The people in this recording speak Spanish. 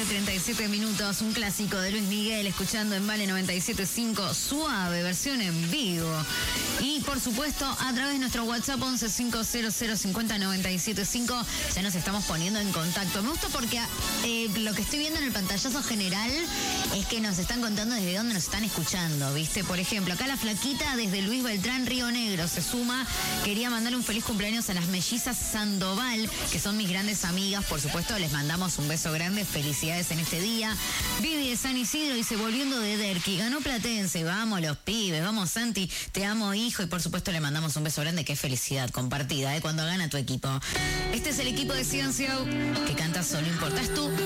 37 minutos, un clásico de Luis Miguel, escuchando en Vale 97.5, Suave, versión en vivo. Y por supuesto, a través de nuestro WhatsApp 1150050975, ya nos estamos poniendo en contacto. Me gusta porque lo que estoy viendo en el pantallazo general es que nos están contando desde dónde nos están escuchando, ¿viste? Por ejemplo, acá la flaquita desde Luis Beltrán, Río Negro, se suma. Quería mandarle un feliz cumpleaños a las mellizas Sandoval, que son mis grandes amigas. Por supuesto, les mandamos un beso grande. Felicidades en este día. Vivi de San Isidro dice, volviendo de Derqui, ganó Platense. Vamos los pibes, vamos Santi, te amo hijo. Y por supuesto le mandamos un beso grande. Qué felicidad compartida, cuando gana tu equipo. Este es el equipo de Ciencio que canta Solo Importas Tú.